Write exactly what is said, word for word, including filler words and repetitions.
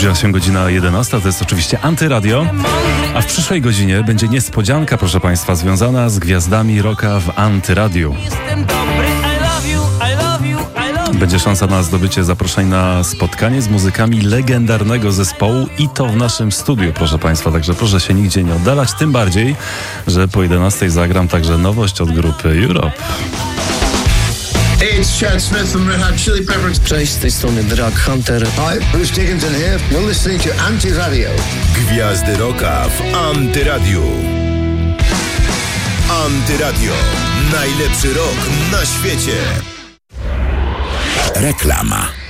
Zbliża się godzina jedenasta, to jest oczywiście Antyradio, a w przyszłej godzinie będzie niespodzianka, proszę Państwa, związana z gwiazdami rocka w Antyradiu. Będzie szansa na zdobycie zaproszeń na spotkanie z muzykami legendarnego zespołu i to w naszym studiu, proszę Państwa, także proszę się nigdzie nie oddalać, tym bardziej, że po jedenastej zagram także nowość od grupy Europe. Hey, it's Chad Smith from Red Hot Chili Peppers. Cześć, z tej strony Drag Hunter. Hi, Bruce Dickinson here. You're listening to Antyradio. Gwiazdy rocka w Antyradiu. Antyradio. Najlepszy rock na świecie. Reklama.